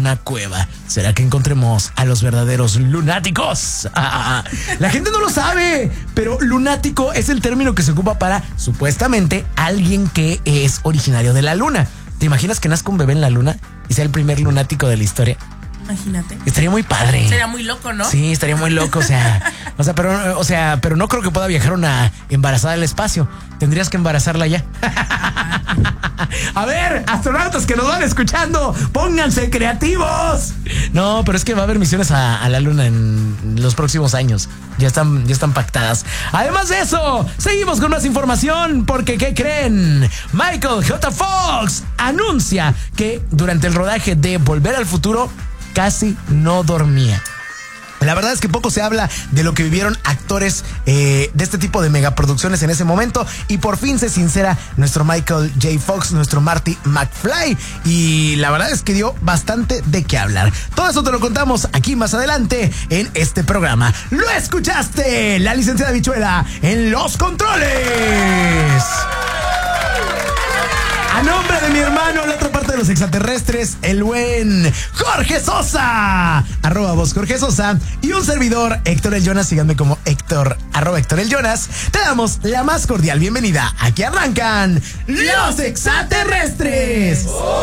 una cueva. ¿Será que encontremos a los verdaderos lunáticos? La gente no lo sabe, pero lunático es el término que se ocupa para, supuestamente, alguien que es originario de la luna. ¿Te imaginas que nazca un bebé en la luna y sea el primer lunático de la historia? Imagínate. Estaría muy padre. Sería muy loco, ¿no? Sí, estaría muy loco, pero no creo que pueda viajar una embarazada al espacio. Tendrías que embarazarla ya. A ver, astronautas que nos van escuchando, pónganse creativos. No, pero es que va a haber misiones a la luna en los próximos años. Ya están pactadas. Además de eso, seguimos con más información porque, ¿qué creen? Michael J. Fox anuncia que durante el rodaje de Volver al Futuro casi no dormía. La verdad es que poco se habla de lo que vivieron actores de este tipo de megaproducciones en ese momento, y por fin se sincera nuestro Michael J. Fox, nuestro Marty McFly, y la verdad es que dio bastante de qué hablar. Todo eso te lo contamos aquí más adelante en este programa. ¡Lo escuchaste! La licenciada Bichuela en los controles. A nombre de mi hermano, la otra parte de los extraterrestres, el buen Jorge Sosa, @voz Jorge Sosa, y un servidor, Héctor El Jonas. Síganme como Héctor, @Héctor El Jonas. Te damos la más cordial bienvenida. Aquí arrancan los extraterrestres.